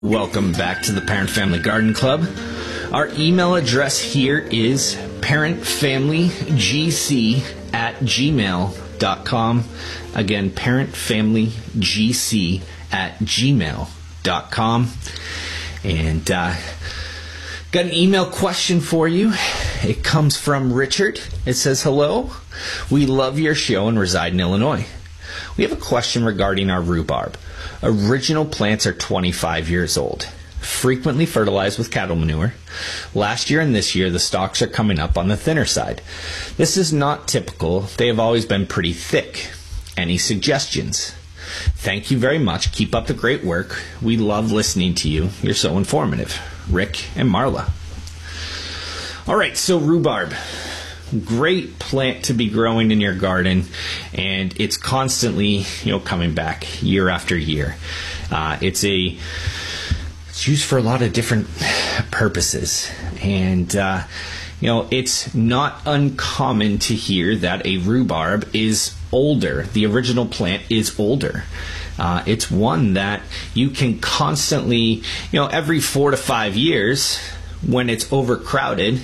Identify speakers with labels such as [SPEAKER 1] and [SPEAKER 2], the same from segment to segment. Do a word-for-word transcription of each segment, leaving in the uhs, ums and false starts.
[SPEAKER 1] Welcome back to the Parent Family Garden Club. Our email address here is parentfamilygc at gmail dot com. Again, parentfamilygc at gmail dot com. And uh, got an email question for you. It comes from Richard. It says, hello, we love your show and reside in Illinois. We have a question regarding our rhubarb. Original plants are twenty-five years old, frequently fertilized with cattle manure. Last year and this year, the stalks are coming up on the thinner side. This is not typical. They have always been pretty thick. Any suggestions? Thank you very much. Keep up the great work. We love listening to you. You're so informative. Rick and Marla. All right, so rhubarb. Great plant to be growing in your garden, and it's constantly, you know, coming back year after year. Uh, it's a it's used for a lot of different purposes, and uh, you know, it's not uncommon to hear that a rhubarb is older. The original plant is older. Uh, it's one that you can constantly, you know, every four to five years, when it's overcrowded,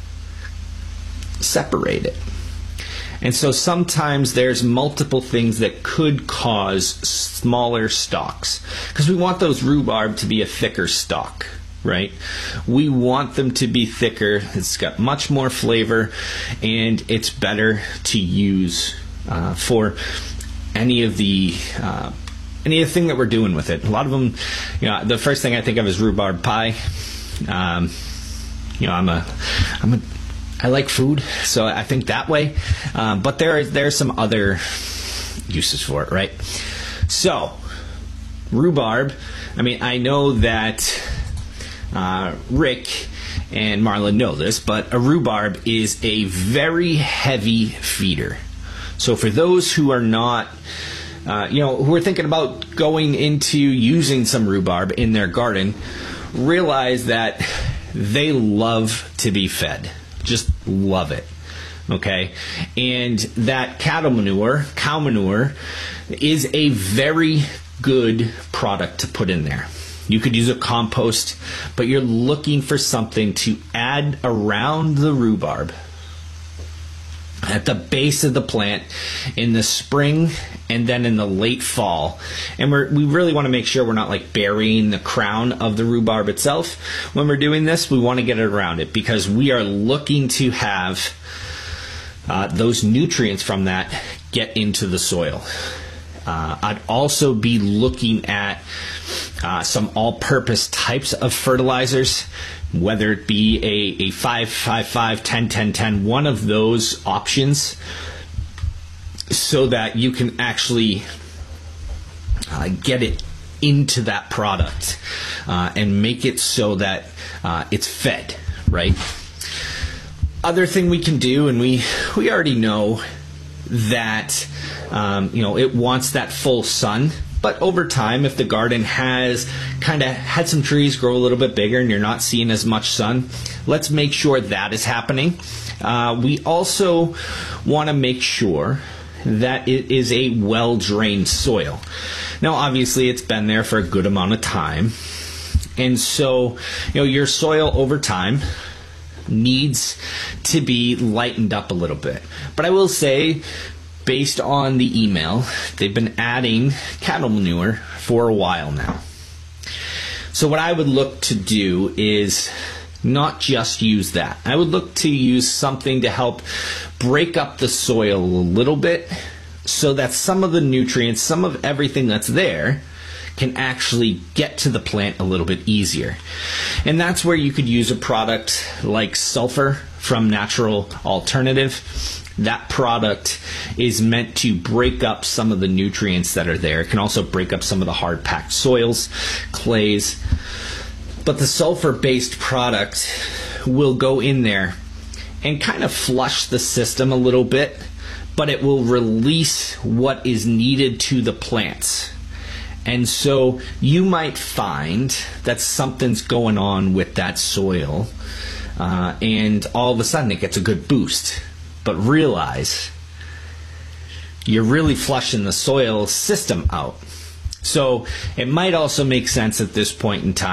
[SPEAKER 1] separate it. And so sometimes there's multiple things that could cause smaller stalks, because we want those rhubarb to be a thicker stalk, right? We want them to be thicker. It's got much more flavor, and it's better to use uh, for any of the uh, anything that we're doing with it. A lot of them, you know, the first thing I think of is rhubarb pie. Um, you know, I'm a I'm a I like food, so I think that way. Um, but there are there are some other uses for it, right? So, rhubarb. I mean, I know that uh, Rick and Marla know this, but a rhubarb is a very heavy feeder. So, for those who are not, uh, you know, who are thinking about going into using some rhubarb in their garden, realize that they love to be fed. Just love it, okay? And that cattle manure, cow manure, is a very good product to put in there. You could use a compost, but you're looking for something to add around the rhubarb at the base of the plant in the spring and then in the late fall. And we're, we really want to make sure we're not like burying the crown of the rhubarb itself. When we're doing this, we want to get it around it, because we are looking to have uh, those nutrients from that get into the soil. Uh, I'd also be looking at uh, some all-purpose types of fertilizers, whether it be a, a five five five, ten ten ten, one of those options, so that you can actually uh, get it into that product uh, and make it so that uh, it's fed, right? Other thing we can do, and we, we already know that um, you know, it wants that full sun. But over time, if the garden has kind of had some trees grow a little bit bigger and you're not seeing as much sun, let's make sure that is happening. Uh, we also want to make sure that it is a well-drained soil. Now, obviously, it's been there for a good amount of time. And so, you know, your soil over time needs to be lightened up a little bit. But I will say, based on the email, they've been adding cattle manure for a while now. So what I would look to do is not just use that. I would look to use something to help break up the soil a little bit, so that some of the nutrients, some of everything that's there, can actually get to the plant a little bit easier. And that's where you could use a product like sulfur from Natural Alternative. That product is meant to break up some of the nutrients that are there. It can also break up some of the hard-packed soils, clays. But the sulfur-based product will go in there and kind of flush the system a little bit, but it will release what is needed to the plants. And so you might find that something's going on with that soil, uh, and all of a sudden it gets a good boost. But realize you're really flushing the soil system out. So it might also make sense at this point in time